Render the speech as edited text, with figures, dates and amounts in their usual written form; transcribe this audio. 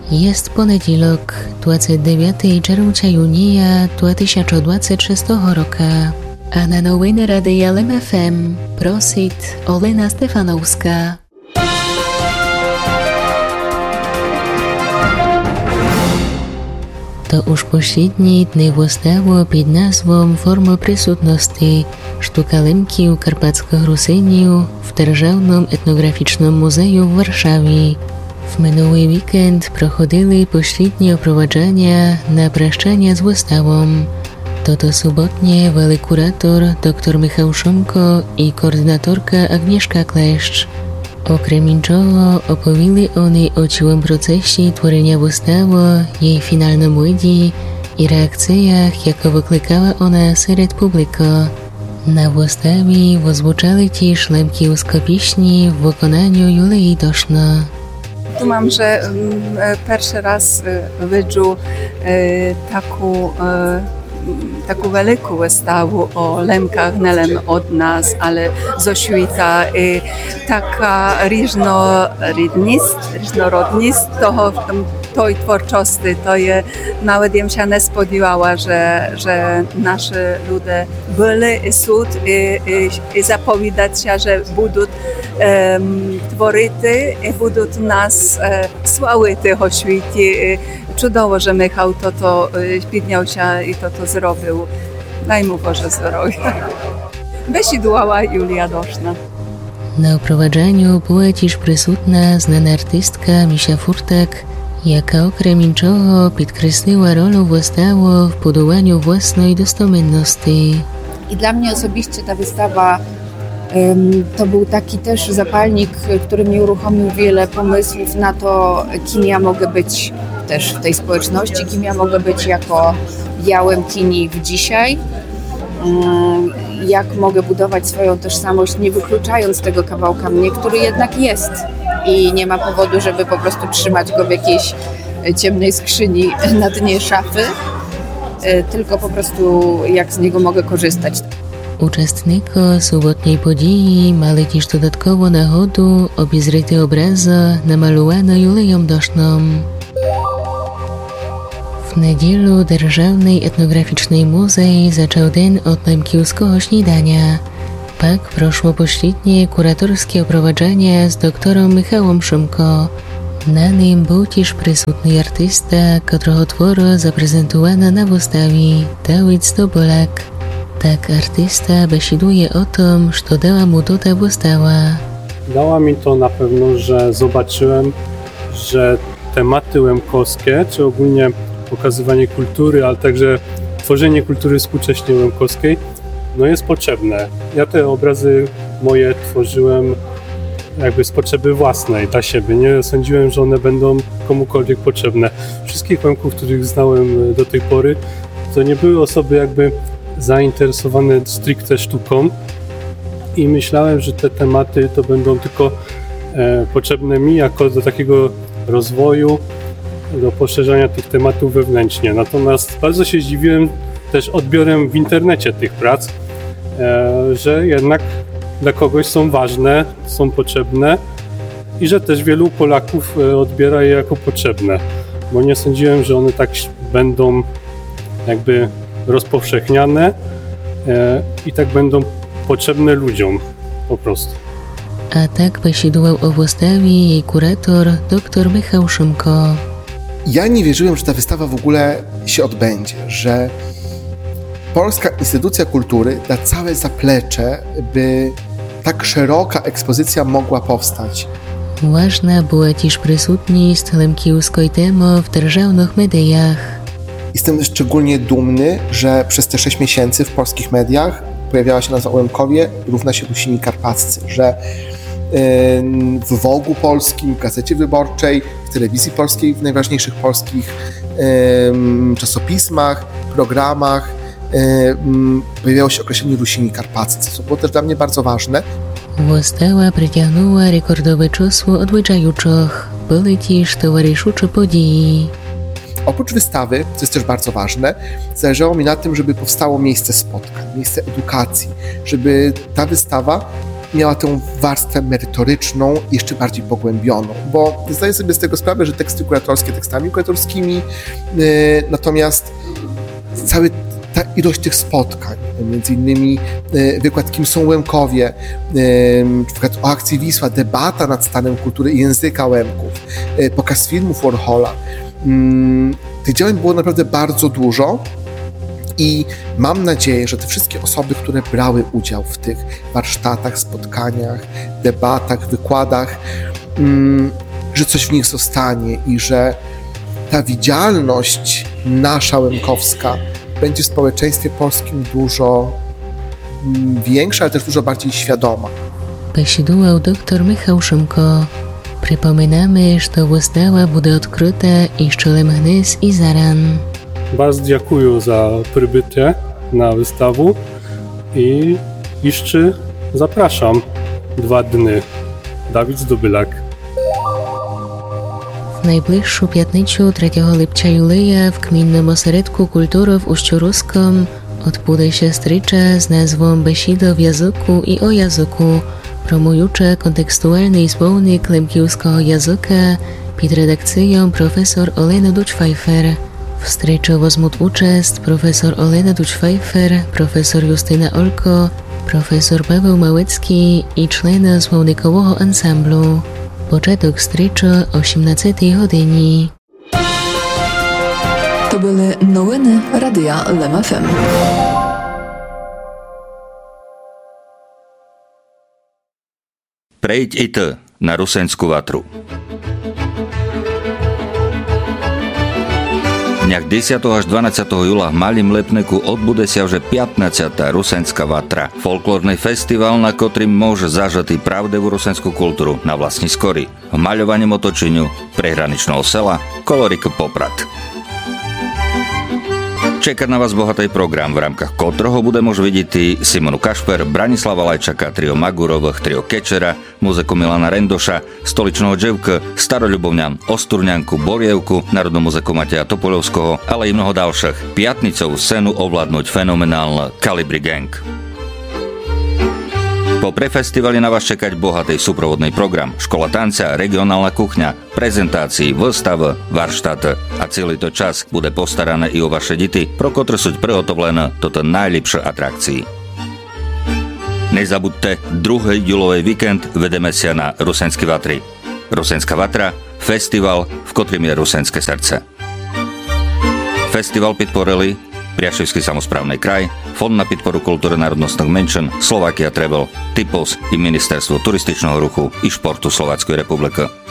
Jest ponedілок, 29 czerwca junija 2026 roku. A na nowiny Radia LMFM prosit Olena Stefanowska. To już pośredni dni wystawa pod nazwą Forma Присутності Sztuka Lemki u Karpackiego Rusyniu w Державnym Etnograficznym Muzeum w Warszawie. W minuły weekend prochodzili pośrednie oprowadzania na praszczanie z wystawą. To sobotnie weli kurator dr Michał Szumko i koordynatorka Agnieszka Kleszcz. Okrem іншого, оповіли вони о цілому процесі творення вистави, її фінальному виді і реакціях, яка викликала вона серед публіки. На виставі озвучали ті шлемківські пісні в виконанню Юлії Дошно. Думам, że pierwszy raz widzę taką wielką wystawę o lemkach, nie lem od nas, ale zo świata. Taka różnorodność tej twórczości, to je nawet ja się nie spodziewała, że nasi ludzie byli i są i zapowiadać się, że będą tworzyć i będą nas sławić o świecie. Cudово, że Michał to підняв się i to zrobił. Daj mu Boże zdrowia. Wysidłała Julia Doszna. Na oprowadzaniu była też przysutna znana artystka Misia Furtak, jaka okrem іншого підкреслила rolę wystawy w budowaniu własnej dostomienności. I dla mnie osobiście ta wystawa to był taki też zapalnik, który mi uruchomił wiele pomysłów na to, kim ja mogę być też w tej społeczności, kim ja mogę być jako białym tini w dzisiaj, jak mogę budować swoją tożsamość, nie wykluczając tego kawałka mnie, który jednak jest i nie ma powodu, żeby po prostu trzymać go w jakiejś ciemnej skrzyni na dnie szafy, tylko po prostu jak z niego mogę korzystać. Uczestnicy sobotniej podії мали też dodatkowo nagodu obejrzeć obrazy namalowane Julią Doszną. W niedzielę Державний Etnograficzny Muzej zaczął dzień od lemkівського śniadania. Pak proszło pośrednie kuratorskie oprowadzanie z doktorem Michałem Szumko. Na nim był też przysutny artysta, którego twory zaprezentowano na wystawie, Dawid Stobolak. Tak artysta besiduje o tym, co dała mu ta wystawa. Dała mi to na pewno, że zobaczyłem, że tematy łemkowskie, czy ogólnie pokazywanie kultury, ale także tworzenie kultury współcześnie łemkowskiej, no jest potrzebne. Ja te obrazy moje tworzyłem jakby z potrzeby własnej, dla siebie. Nie sądziłem, że one będą komukolwiek potrzebne. Wszystkich Łemków, których znałem do tej pory, to nie były osoby jakby zainteresowane stricte sztuką i myślałem, że te tematy to będą tylko potrzebne mi jako do takiego rozwoju, do poszerzania tych tematów wewnętrznie. Natomiast bardzo się zdziwiłem też odbiorem w internecie tych prac, że jednak dla kogoś są ważne, są potrzebne i że też wielu Polaków odbiera je jako potrzebne, bo nie sądziłem, że one tak będą jakby rozpowszechniane i tak będą potrzebne ludziom po prostu. A tak besidłował o wystawie jej kurator dr Michał Szumko. Ja nie wierzyłem, że ta wystawa w ogóle się odbędzie, że Polska Instytucja Kultury da całe zaplecze, by tak szeroka ekspozycja mogła powstać. Ważna była też przysutność lemkівської temy w державnych mediach. Jestem szczególnie dumny, że przez te 6 miesięcy w polskich mediach pojawiała się nazwa o Łemkowie równa się Rusini Karpaccy, że w Wogu Polskim, w Gazecie Wyborczej, w Telewizji Polskiej, w najważniejszych polskich czasopismach, programach pojawiało się określenie Rusini Karpaccy, co było też dla mnie bardzo ważne. Wystawa przyciągnęła rekordowe czasło odwiedzających. Były też towarzyszące podії. Oprócz wystawy, co jest też bardzo ważne, zależało mi na tym, żeby powstało miejsce spotkań, miejsce edukacji, żeby ta wystawa miała tę warstwę merytoryczną jeszcze bardziej pogłębioną, bo zdaję sobie z tego sprawę, że teksty kuratorskie tekstami kuratorskimi, natomiast ta ilość tych spotkań, między innymi wykład Kim są Łemkowie, przykład o akcji Wisła, debata nad stanem kultury i języka Łemków, pokaz filmów Warhola. Tych działań było naprawdę bardzo dużo i mam nadzieję, że te wszystkie osoby, które brały udział w tych warsztatach, spotkaniach, debatach, wykładach, że coś w nich zostanie i że ta widzialność nasza łemkowska będzie w społeczeństwie polskim dużo większa, ale też dużo bardziej świadoma. Посідував доктор Михał Шумко. Припоминаємо, що вистава буде відкрита і щолем гниз і заран. Bardzo dziękuję za przybycie na wystawę i jeszcze zapraszam 2 dni. Dawid Zdobylak. В найближчу п'ятницю 3 липця юлея в Кмінному осередку культури в Ущуруськом odbędzie strycza z nazwą Besida w języku i o języku, promująca kontekstualny słownik lemkiewskiego języka pod redakcją profesor Olena Duć-Pfeiffer. W stryczu wezmą uczest profesor Olena Duć-Pfeiffer, profesor Justyna Olko, profesor Paweł Małecki i człeny słownikowego ansamblu. Początek stryczu 18 godzinie. To były nowiny Radia LEM FM. Prejď i ty na Rusensku vatru. Dňach 10. až 12. júla v Malým Lepneku odbude sa už 15. Rusenská vatra. Folklórny festival, na ktorým môže zažať pravdivú rusenskú kultúru na vlastní skory. V maľovaní otočeniu prehraničného sela Kolorik Poprad. Čeká na vás bohatý program, v rámkach ktorého bude môcť vidieť Simonu Kašper, Branislava Lajčaka, trio Magurových, trio Kečera, muziku Milana Rendoša, stoličného Dževka, Staroľubovňan, Osturňanku, Borievku, národnú muziku Mateja Topoľovského, ale i mnoho ďalších. Piatnicou scénu ovládnuť fenomenálne Kalibri Gang. Po prefestivali na vás čekať bohatý súprovodný program, škola tanca, regionálna kuchňa, prezentácií, výstav, varštát a celý to čas bude postarané i o vaše deti, pro ktoré sú prihotovené toto najlepšie atrakcii. Nezabudte, 2. júlový víkend vedeme sa na Rusenské vatry. Rusenská vatra, festival, v ktorým je rusenské srdce. Festival podporili Priaševský samosprávny kraj, Fond na podporu kultúry národnostných menšín, Slovakia Travel, Typos i Ministerstvo turističného ruchu i športu Slováckej republiky.